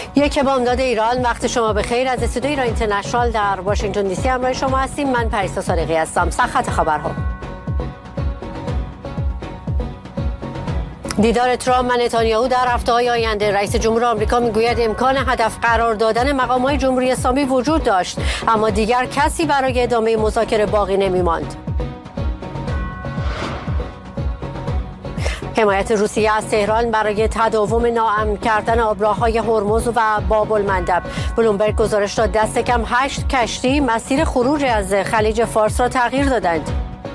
یک بامداد ایران. وقت شما بخیر. از استودیوی ایران اینترنشنال در واشنگتن دی سی همراه شما هستیم. من پریسا صادقی هستم. سرخط خبرها: دیدار ترامپ و نتانیاهو در هفته‌های آینده. رئیس جمهور آمریکا میگوید امکان هدف قرار دادن مقام‌های جمهوری اسلامی وجود داشت، اما دیگر کسی برای ادامه مذاکره باقی نمی‌ماند. حمایت روسیه از تهران برای تداوم ناامن کردن آبراه‌های هرمز و باب المندب. بلومبرگ گزارش داد دست کم 8 کشتی مسیر خروج از خلیج فارس را تغییر دادند.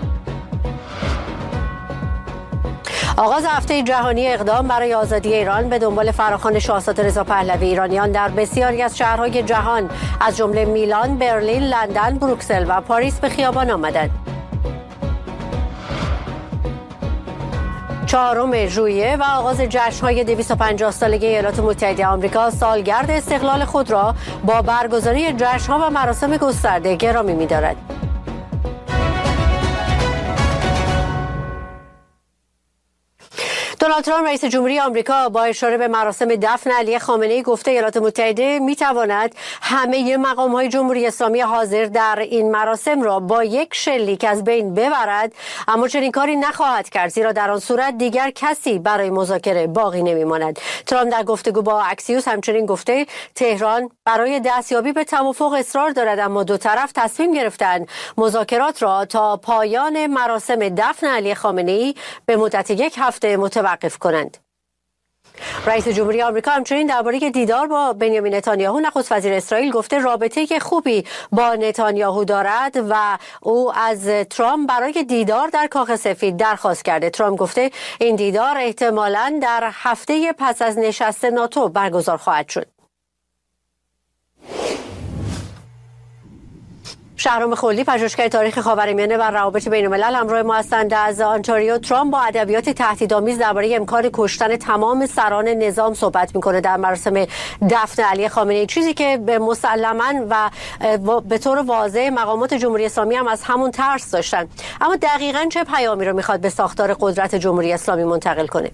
آغاز هفته جهانی اقدام برای آزادی ایران به دنبال فراخوان شاهزاده رضا پهلوی. ایرانیان در بسیاری از شهرهای جهان از جمله میلان، برلین، لندن، بروکسل و پاریس به خیابان آمدند. 4 ژوئیه و آغاز جشن‌های 250 سالگی ایالات متحده آمریکا سالگرد استقلال خود را با برگزاری جشن‌ها و مراسم گسترده گرامی می‌دارد. دونالد ترامپ رئیس جمهوری آمریکا با اشاره به مراسم دفن علی خامنه‌ای گفته ایالات متحده می‌تواند همه مقام‌های جمهوری اسلامی حاضر در این مراسم را با یک شلیک از بین ببرد، اما چنین کاری نخواهد کرد، زیرا در آن صورت دیگر کسی برای مذاکره باقی نمی‌ماند. ترامپ در گفتگو با اکسیوس همچنین گفته تهران برای دستیابی به توافق اصرار دارد، اما دو طرف تصمیم گرفتند مذاکرات را تا پایان مراسم دفن علی خامنه‌ای به مدت 1 هفته متوقف کنند. رئیس جمهوری آمریکا همچنین درباره دیدار با بنیامین نتانیاهو نخست وزیر اسرائیل گفته رابطه خوبی با نتانیاهو دارد و او از ترامپ برای دیدار در کاخ سفید درخواست کرده. ترامپ گفته این دیدار احتمالاً در هفته پس از نشست ناتو برگزار خواهد شد. شهرام خلدی، پژوهشگر تاریخ خاورمیانه و روابط بین‌الملل، همراه ما هستند. از آنتاریو. ترامپ با ادبیات تهدیدآمیز درباره امکان کشتن تمام سران نظام صحبت میکنه در مراسم دفن علی خامنه‌ای، چیزی که به مسلماً و به طور واضح مقامات جمهوری اسلامی هم از همون ترس داشتن. اما دقیقاً چه پیامی رو میخواد به ساختار قدرت جمهوری اسلامی منتقل کنه؟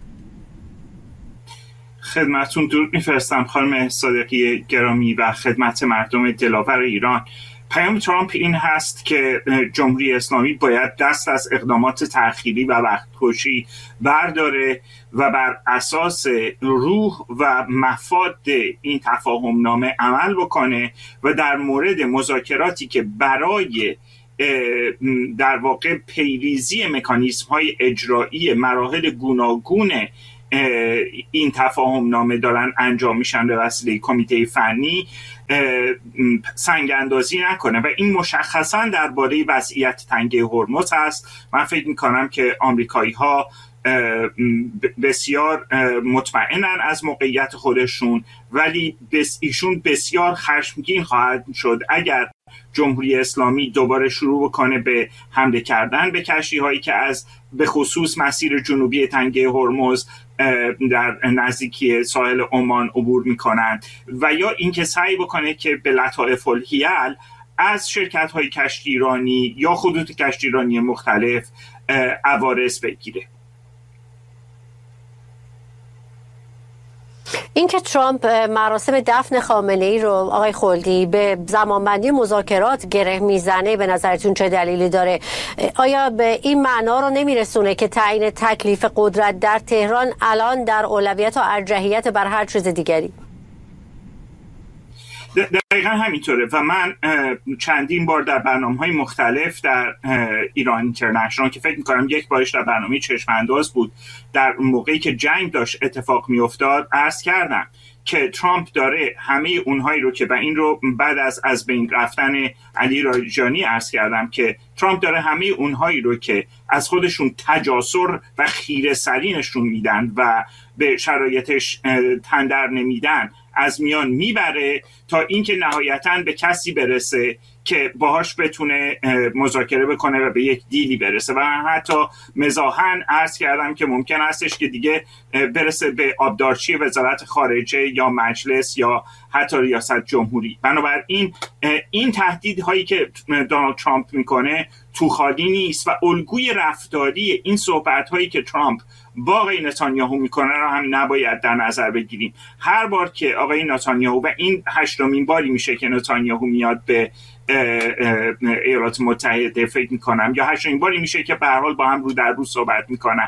خدمتتون درود میفرستم خانم صادقی گرامی و خدمت مردم دلاور ایران. پیام ترامپ این هست که جمهوری اسلامی باید دست از اقدامات تأخیری و وقتکشی برداره و بر اساس روح و مفاد این تفاهمنامه عمل بکنه و در مورد مذاکراتی که برای در واقع پیریزی مکانیزم‌های اجرایی مراحل گوناگون این تفاهمنامه دارن انجام میشن به وسیله کمیته فنی سنگ اندازی نکنه و این مشخصا درباره وضعیت تنگه هرمز هست. من فکر میکنم که آمریکایی ها بسیار مطمئنن از موقعیت خودشون، ولی ایشون بسیار خشمگین خواهد شد اگر جمهوری اسلامی دوباره شروع بکنه به حمله کردن به کشتی‌هایی که از به خصوص مسیر جنوبی تنگه هرمز در نزدیکی ساحل عمان عبور میکنند، و یا اینکه سعی بکنه که به لطائف الحیل از شرکت‌های کشتیرانی یا خطوط کشتیرانی مختلف عوارض بگیره. اینکه ترامپ مراسم دفن خامنه‌ای رو آقای خلدی به زمانبندی مذاکرات گره میزنه، به نظرتون چه دلیلی داره؟ آیا به این معنا رو نمیرسونه که تعیین تکلیف قدرت در تهران الان در اولویت و ارجحیت بر هر چیز دیگری؟ دقیقا همینطوره و من چندین بار در برنامه‌های مختلف در ایران اینترنشنال که فکر می‌کنم یک بارش در برنامه چشم انداز بود، در موقعی که جنگ داشت اتفاق می‌افتاد عرض کردم که ترامپ داره همه اونهایی رو که و این رو بعد از بین رفتن علی لاریجانی عرض کردم که ترامپ داره همه اونهایی رو که از خودشون تجاسر و خیره‌سری نشون میدن و به شرایطش تندر نمیدن از میان میبره تا اینکه نهایتاً به کسی برسه که باهاش بتونه مذاکره بکنه و به یک دیلی برسه. و من حتی مزاحاً عرض کردم که ممکن هستش که دیگه برسه به آبدارچی وزارت خارجه یا مجلس یا حتی ریاست جمهوری. بنابراین این تهدیدهایی که دونالد ترامپ میکنه تو خالی نیست و الگوی رفتاری این صحبت‌هایی که ترامپ با آقای نتانیاهو میکنن رو هم نباید در نظر بگیریم. هر بار که آقای نتانیاهو، و این 8مین باری میشه که نتانیاهو میاد به ایالات متحده فکر میکنم، یا 8مین باری میشه که به هر حال با هم رو در رو صحبت میکنن،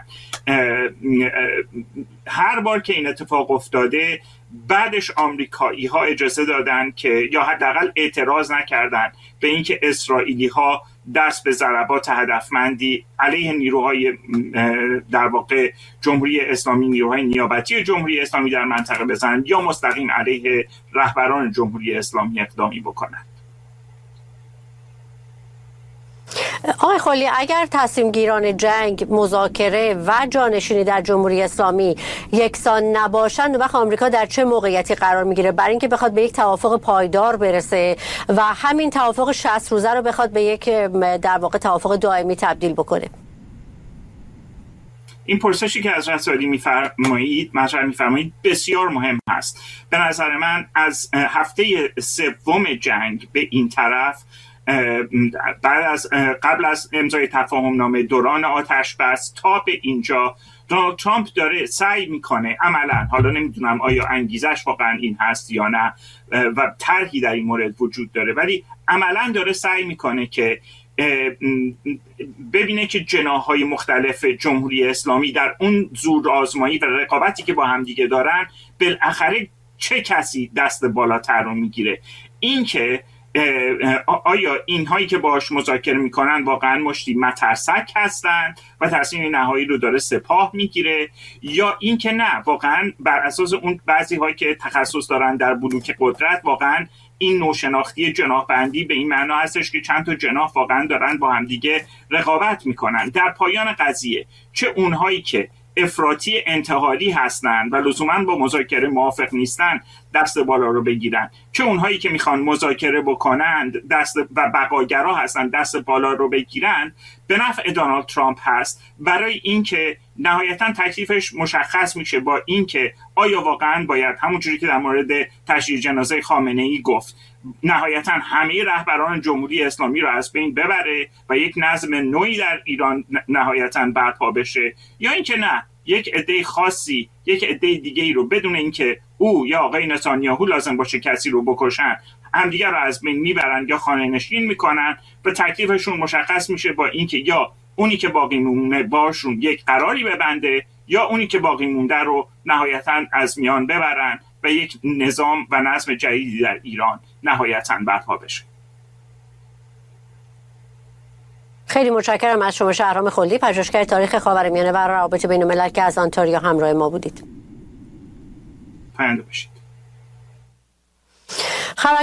هر بار که این اتفاق افتاده بعدش آمریکایی ها اجازه دادن که، یا حداقل اعتراض نکردن به اینکه اسرائیلی ها دست به ضربات هدفمندی علیه نیروهای در واقع جمهوری اسلامی، نیروهای نیابتی جمهوری اسلامی در منطقه بزنند یا مستقیم علیه رهبران جمهوری اسلامی اقدامی بکنند. آقای خلی، اگر تصمیم گیران جنگ، مذاکره و جانشینی در جمهوری اسلامی یکسان نباشند، وقت آمریکا در چه موقعیتی قرار میگیره برای اینکه بخواد به یک توافق پایدار برسه و همین توافق 60 روزه رو بخواد به یک در واقع توافق دائمی تبدیل بکنه؟ این پرسشی که از رسالی میفرمایید بسیار مهم هست. به نظر من از هفته سوم جنگ به این طرف، قبل از امضای تفاهم نامه، دوران آتش بس تا به اینجا، دونالد ترامپ داره سعی میکنه عملا، حالا نمیدونم آیا انگیزش واقعا این هست یا نه و طرحی در این مورد وجود داره، ولی عملا داره سعی میکنه که ببینه که جناح‌های مختلف جمهوری اسلامی در اون زور آزمایی و رقابتی که با هم دیگه دارن بالاخره چه کسی دست بالاتر رو میگیره. این که آیا اینهایی که باهاش مذاکره میکنن واقعا مشتی مترسک هستن و تصمیم نهایی رو داره سپاه میگیره، یا این که نه، واقعا بر اساس اون بعضی هایی که تخصص دارن در بلوک قدرت، واقعا این نوشناختی جناح بندی به این معنا هستش که چند تا جناح واقعا دارن با هم دیگه رقابت میکنن. در پایان قضیه چه اونهایی که افراطی انتحاری هستن و لزوما با مذاکره موافق نیستن دست بالا رو بگیرن، چه اونهایی که میخوان مذاکره بکنند دست و بقاگرا هستن دست بالا رو بگیرن، به نفع دونالد ترامپ هست، برای اینکه نهایتا تکلیفش مشخص میشه با اینکه آیا واقعا باید همونجوری که در مورد تشییع جنازه خامنه‌ای گفت، نهایتا همه رهبران جمهوری اسلامی رو از بین ببره و یک نظم نوعی در ایران نهایتا برپا بشه، یا اینکه نه، یک عده خاصی، یک عده دیگه‌ای رو بدون اینکه او یا آقای نتانیاهو لازم باشه کسی رو بکشن، همدیگر رو از بین میبرن یا خانه نشین میکنن و تکلیفشون مشخص میشه با اینکه یا اونی که باقی مونده باشون یک قراری ببنده، یا اونی که باقی مونده رو نهایتا از میان ببرن و یک نظام و نظم جدیدی در ایران نهایتا برپا بشه. خیلی متشکرم از شما شهرام خلدی، پژوهشگر تاریخ خاورمیانه و روابط بین الملل که از آنتاریو همراه ما بودید. پاینده باشید.